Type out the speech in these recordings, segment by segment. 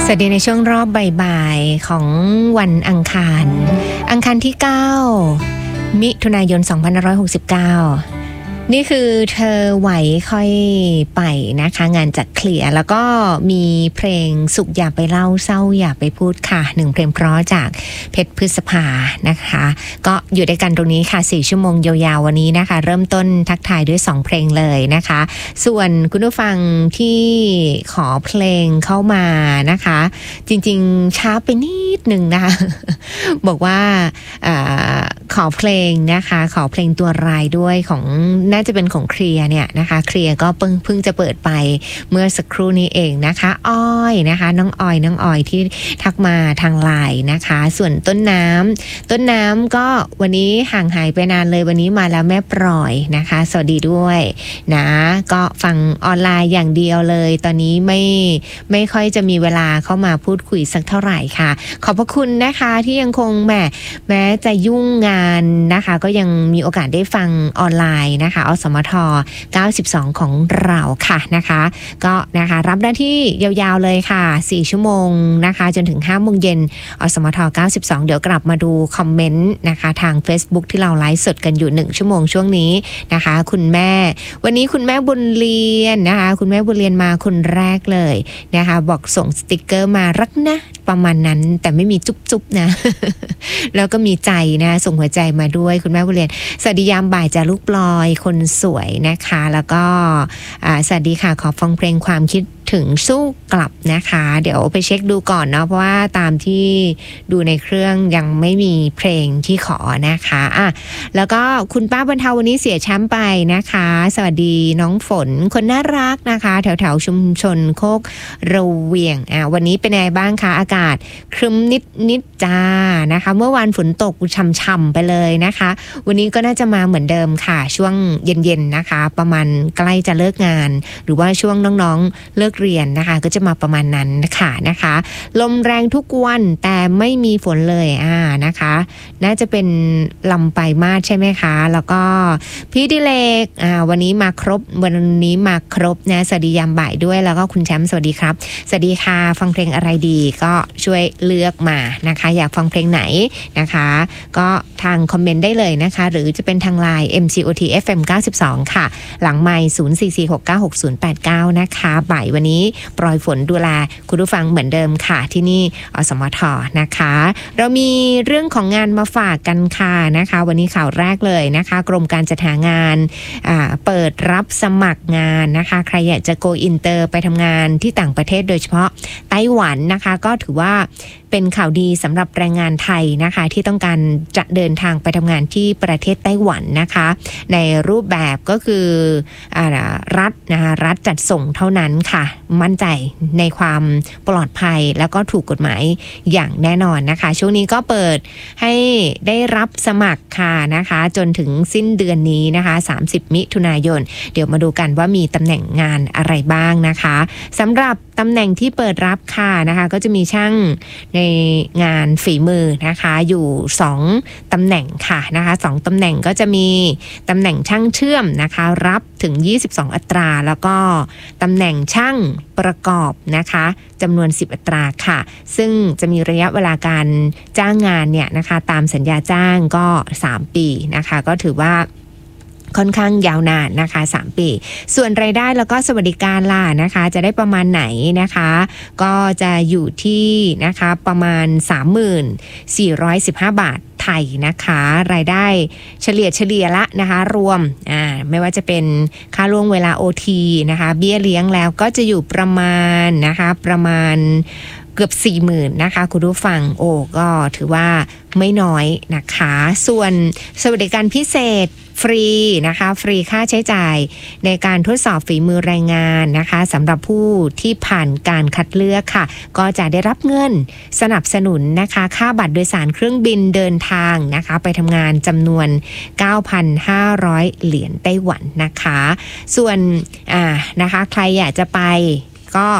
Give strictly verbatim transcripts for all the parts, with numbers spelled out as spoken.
สวัสดีในช่วงรอบบ่ายๆของวันอังคารอังคารที่เก้ามิถุนายนสองพันห้าร้อยหกสิบเก้านี่คือเธอไหวค่อยไปนะคะงานจัดเคลียร์แล้วก็มีเพลงสุขอย่าไปเล่าเศร้าอย่าไปพูดค่ะหนึ่งเพลงเพราะจากเพชรพฤษภานะคะก็อยู่ด้วยกันตรงนี้ค่ะสี่ชั่วโมงยาวๆวันนี้นะคะเริ่มต้นทักทายด้วยสองเพลงเลยนะคะส่วนคุณผู้ฟังที่ขอเพลงเข้ามานะคะจริงๆช้าไปนิดนึงนะคะบอกว่าอ่าขอเพลงนะคะขอเพลงตัวรายด้วยของน่าจะเป็นของเคลียร์เนี่ยนะคะเคลียร์ก็เพิ่งเพิ่งจะเปิดไปเมื่อสักครู่นี้เองนะคะอ้อยนะคะน้องออยน้องออยที่ทักมาทางไลน์นะคะส่วนต้นน้ำต้นน้ำก็วันนี้ห่างหายไปนานเลยวันนี้มาแล้วแม่ปล่อยนะคะสวัสดีด้วยนะก็ฟังออนไลน์อย่างเดียวเลยตอนนี้ไม่ไม่ค่อยจะมีเวลาเข้ามาพูดคุยสักเท่าไหร่ค่ะขอบพระคุณนะคะที่ยังคงแหมแม้จะยุ่งงานนะคะก็ยังมีโอกาสได้ฟังออนไลน์นะคะอสมทเก้าสิบสองของเราค่ะนะคะก็นะคะรับหน้าที่ยาวๆเลยค่ะสี่ชั่วโมงนะคะจนถึงห้าโมงเย็นอสมทเก้าสิบสองเดี๋ยวกลับมาดูคอมเมนต์นะคะทาง Facebook ที่เราไลฟ์สดกันอยู่หนึ่งชั่วโมงช่วงนี้นะคะคุณแม่วันนี้คุณแม่บุญเรียนนะคะคุณแม่บุญเรียนมาคนแรกเลยนะคะบอกส่งสติกเกอร์มารักนะประมาณนั้นแต่ไม่มีจุ๊บๆนะ แล้วก็มีใจนะส่งหัวใจมาด้วยคุณแม่บุญเรียนสวัสดียามบ่ายจากลูกปลอยคนสวยนะคะแล้วก็สวัสดีค่ะขอฟังเพลงความคิดถึงสู้กลับนะคะเดี๋ยวไปเช็คดูก่อนเนาะเพราะว่าตามที่ดูในเครื่องยังไม่มีเพลงที่ขอนะคะอ่ะแล้วก็คุณป้าบรรเทาวันนี้เสียแชมป์ไปนะคะสวัสดีน้องฝนคนน่ารักนะคะแถวแถวชุมชนโคกระเวียงอ่ะวันนี้เป็นไงบ้างคะอากาศครึ้มนิดนิดจ้านะคะเมื่อวานฝนตกช่ำๆไปเลยนะคะวันนี้ก็น่าจะมาเหมือนเดิมค่ะช่วงเย็นๆนะคะประมาณใกล้จะเลิกงานหรือว่าช่วงน้องๆเลิกเรียนนะคะก็จะมาประมาณนั้นค่ะนะคะลมแรงทุกวันแต่ไม่มีฝนเลยอ่านะคะน่าจะเป็นลำปลายมาสใช่ไหมคะแล้วก็พี่ดิเลกอ่าวันนี้มาครบวันนี้มาครบนะสวัสดียามบ่ายด้วยแล้วก็คุณแชมป์สวัสดีครับสวัสดีค่ะฟังเพลงอะไรดีก็ช่วยเลือกมานะคะอยากฟังเพลงไหนนะคะก็ทางคอมเมนต์ได้เลยนะคะหรือจะเป็นทางไลน์ เอ็ม ซี โอ ที เอฟ เอ็ม เก้าสิบสองค่ะหลังไมค์ศูนย์ สี่ สี่ หก เก้า หก ศูนย์ แปด เก้านะคะบ่ายวันนี้ปล่อยฝนดูแลคุณผู้ฟังเหมือนเดิมค่ะที่นี่อสมทนะคะเรามีเรื่องของงานมาฝากกันค่ะนะคะวันนี้ข่าวแรกเลยนะคะกรมการจัดหางานเปิดรับสมัครงานนะคะใครอยากจะโกอินเตอร์ไปทำงานที่ต่างประเทศโดยเฉพาะไต้หวันนะคะก็ถือว่าเป็นข่าวดีสำหรับแรงงานไทยนะคะที่ต้องการจะเดินทางไปทำงานที่ประเทศไต้หวันนะคะในรูปแบบก็คือรัฐนะคะรัฐจัดส่งเท่านั้นค่ะมั่นใจในความปลอดภัยแล้วก็ถูกกฎหมายอย่างแน่นอนนะคะช่วงนี้ก็เปิดให้ได้รับสมัครค่ะนะคะจนถึงสิ้นเดือนนี้นะคะสามสิบมิถุนายนเดี๋ยวมาดูกันว่ามีตำแหน่งงานอะไรบ้างนะคะสำหรับตำแหน่งที่เปิดรับค่ะนะคะก็จะมีช่างในงานฝีมือนะคะอยู่สองตำแหน่งค่ะนะคะสองตำแหน่งก็จะมีตำแหน่งช่างเชื่อมนะคะรับถึงยี่สิบสองอัตราแล้วก็ตำแหน่งช่างประกอบนะคะจำนวนสิบอัตราค่ะซึ่งจะมีระยะเวลาการจ้างงานเนี่ยนะคะตามสัญญาจ้างก็สามปีนะคะก็ถือว่าค่อนข้างยาวนานนะคะสามปีส่วนรายได้แล้วก็สวัสดิการล่ะนะคะจะได้ประมาณไหนนะคะก็จะอยู่ที่นะคะประมาณ สามหมื่นสี่ร้อยสิบห้า บาทไทยนะคะรายได้เฉลี่ยเฉลี่ยละนะคะรวมอ่าไม่ว่าจะเป็นค่าล่วงเวลา โอ ที นะคะเบี้ยเลี้ยงแล้วก็จะอยู่ประมาณนะคะประมาณเกือบ สี่หมื่น นะคะคุณผู้ฟังโอ้ก็ถือว่าไม่น้อยนะคะส่วนสวัสดิการพิเศษฟรีนะคะฟรีค่าใช้จ่ายในการทดสอบฝีมือแรงงานนะคะสำหรับผู้ที่ผ่านการคัดเลือกค่ะก็จะได้รับเงินสนับสนุนนะคะค่าบัตรโดยสารเครื่องบินเดินทางนะคะไปทำงานจำนวน เก้าพันห้าร้อย เหรียญไต้หวันนะคะส่วนอ่านะคะใครอยากจะไปก็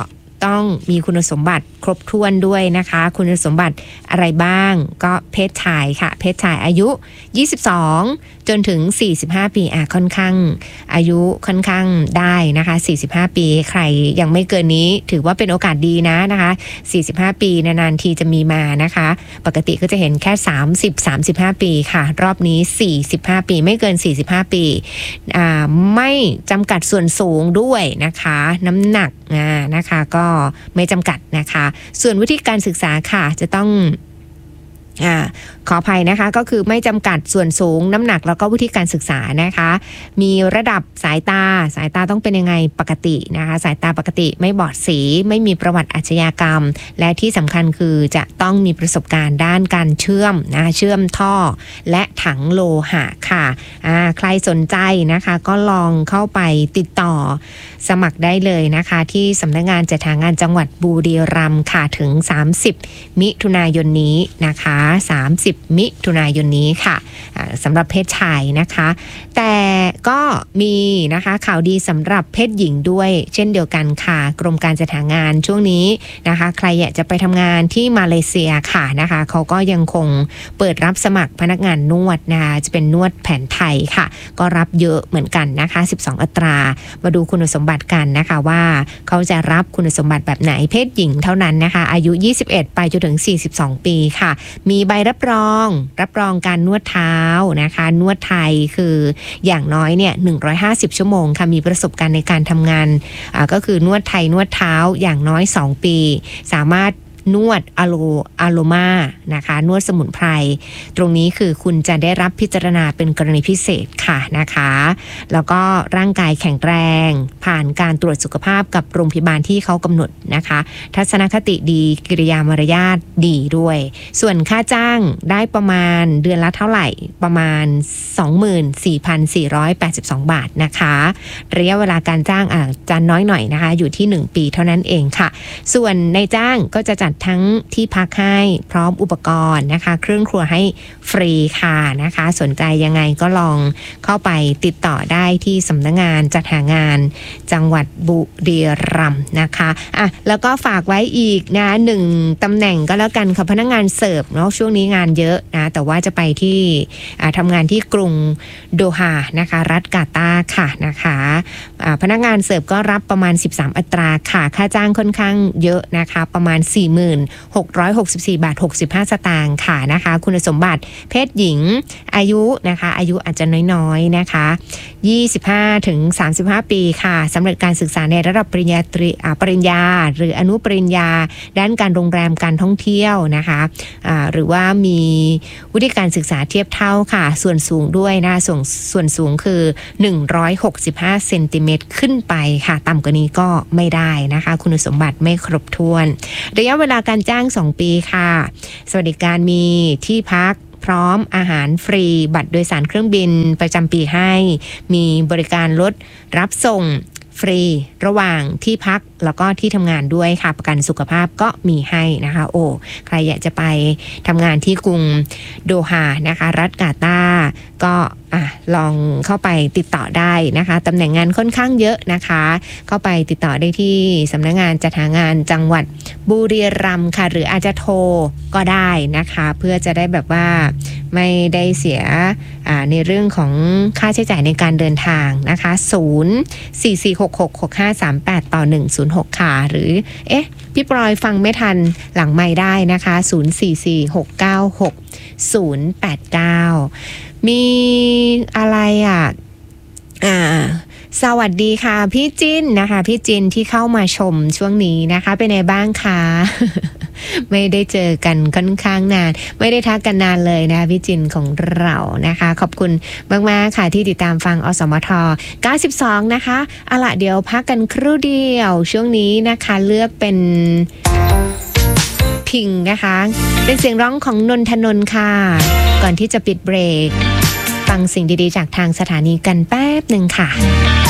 ต้องมีคุณสมบัติครบถ้วนด้วยนะคะคุณสมบัติอะไรบ้างก็เพศชายค่ะเพศชายอายุยี่สิบสองจนถึงสี่สิบห้าปีอ่ะค่อนข้างอายุค่อนข้างได้นะคะสี่สิบห้าปีใครยังไม่เกินนี้ถือว่าเป็นโอกาสดีนะนะคะสี่สิบห้าปีนานๆทีจะมีมานะคะปกติก็จะเห็นแค่สามสิบ สามสิบห้าปีค่ะรอบนี้สี่สิบห้าปีไม่เกินสี่สิบห้าปีอ่าไม่จำกัดส่วนสูงด้วยนะคะน้ำหนักอ่านะคะก็ไม่จำกัดนะคะส่วนวิธีการศึกษาค่ะจะต้องอ่าขออภัยนะคะก็คือไม่จำกัดส่วนสูงน้ำหนักแล้วก็วิธีการศึกษานะคะมีระดับสายตาสายตาต้องเป็นยังไงปกตินะคะสายตาปกติไม่บอดสีไม่มีประวัติอาชญากรรมและที่สำคัญคือจะต้องมีประสบการณ์ด้านการเชื่อมนะเชื่อมท่อและถังโลหะค่ะอ่าใครสนใจนะคะก็ลองเข้าไปติดต่อสมัครได้เลยนะคะที่สำนักงานจัดหางานจังหวัดบุรีรัมย์ค่ะถึงสามสิบมิถุนายนนี้นะคะสามสิบมิถุนายนนี้ค่ะสำหรับเพศชายนะคะแต่ก็มีนะคะข่าวดีสำหรับเพศหญิงด้วยเช่นเดียวกันค่ะกรมการจัดหางานช่วงนี้นะคะใครอยากจะไปทำงานที่มาเลเซียค่ะนะคะเขาก็ยังคงเปิดรับสมัครพนักงานนวดนะคะจะเป็นนวดแผนไทยค่ะก็รับเยอะเหมือนกันนะคะสิบสองอัตรามาดูคุณสมบัติกันนะคะว่าเขาจะรับคุณสมบัติแบบไหนเพศหญิงเท่านั้นนะคะอายุยี่สิบเอ็ดไปจนถึงสี่สิบสองปีค่ะมีใบรับรองรับรองการนวดเท้านะคะนวดไทยคืออย่างน้อยเนี่ยหนึ่งร้อยห้าสิบชั่วโมงค่ะมีประสบการณ์ในการทำงานอ่าก็คือนวดไทยนวดเท้าอย่างน้อยสองปีสามารถนวดอะโลอะโลมานะคะนวดสมุนไพรตรงนี้คือคุณจะได้รับพิจารณาเป็นกรณีพิเศษค่ะนะคะแล้วก็ร่างกายแข็งแรงผ่านการตรวจสุขภาพกับโรงพยาบาลที่เขากำหนดนะคะทัศนคติดีกิริยามารยาทดีด้วยส่วนค่าจ้างได้ประมาณเดือนละเท่าไหร่ประมาณ สองหมื่นสี่พันสี่ร้อยแปดสิบสอง บาทนะคะระยะเวลาการจ้างอาจจะน้อยหน่อยนะคะอยู่ที่หนึ่งปีเท่านั้นเองค่ะส่วนในจ้างก็จะจัดทั้งที่พักให้พร้อมอุปกรณ์นะคะเครื่องครัวให้ฟรีค่ะนะคะสนใจยังไงก็ลองเข้าไปติดต่อได้ที่สำนักงานจัดหางานจังหวัดบุรีรัมย์นะคะอ่ะแล้วก็ฝากไว้อีกนะหนึ่งตำแหน่งก็แล้วกันค่ะพนักงานเสิร์ฟเนาะช่วงนี้งานเยอะนะแต่ว่าจะไปที่อ่าทำงานที่กรุงโดฮานะคะรัฐกาตาร์ค่ะนะคะอ่าพนักงานเสิร์ฟก็รับประมาณสิบสามอัตราค่ะค่าจ้างค่อนข้างเยอะนะคะประมาณ สี่หมื่นหกร้อยหกสิบสี่ บาทหกสิบห้าสตางค์ค่ะนะคะคุณสมบัติเพศหญิงอายุนะคะอายุอาจจะน้อยๆนะคะยี่สิบห้าถึงสามสิบห้าปีค่ะสำหรับการศึกษาในระดับปริญญาตรีปริญญาหรืออนุปริญญาด้านการโรงแรมการท่องเที่ยวนะคะะหรือว่ามีวิธีการศึกษาเทียบเท่าค่ะส่วนสูงด้วยนะส่วนส่วนสูงคือหนึ่งร้อยหกสิบห้าเซนติเมตรขึ้นไปค่ะต่ำกว่านี้ก็ไม่ได้นะคะคุณสมบัติไม่ครบถ้วนระยะเวลาการจ้างสองปีค่ะสวัสดิการมีที่พักพร้อมอาหารฟรีบัตรโดยสารเครื่องบินประจำปีให้มีบริการรถรับส่งฟรีระหว่างที่พักแล้วก็ที่ทำงานด้วยค่ะประกันสุขภาพก็มีให้นะคะโอ้ใครอยากจะไปทำงานที่กรุงโดฮานะคะรัฐกาตาร์ก็อ่ะลองเข้าไปติดต่อได้นะคะตำแหน่งงานค่อนข้างเยอะนะคะเข้าไปติดต่อได้ที่สำนักงานจัดหางานจังหวัดบุรีรัมย์ค่ะหรืออาจจะโทรก็ได้นะคะเพื่อจะได้แบบว่าไม่ได้เสียอ่าในเรื่องของค่าใช้จ่ายในการเดินทางนะคะศูนย์ สี่ สี่ หก หก หก ห้า สาม แปด ต่อหนึ่ง ศูนย์ หกค่ะหรือเอ๊ะพี่ปลอยฟังไม่ทันหลังไมค์ได้นะคะศูนย์ สี่ สี่ หก เก้า หก ศูนย์ แปด เก้ามีอะไรอ่ะอ่าสวัสดีค่ะพี่จินนะคะพี่จินที่เข้ามาชมช่วงนี้นะคะเป็นไงบ้างคะ ไม่ได้เจอกันค่อนข้างนานไม่ได้ทักกันนานเลยนะคะพี่จินของเรานะคะขอบคุณมากๆค่ะที่ติดตามฟังอสมทเก้าสิบสองนะคะเอาล่ะเดี๋ยวพักกันครู่เดียวช่วงนี้นะคะเลือกเป็นพิงนะคะเป็นเสียงร้องของนนทนนท์ค่ะก่อนที่จะปิดเบรกฟังสิ่งดีๆจากทางสถานีกันแป๊บหนึ่งค่ะ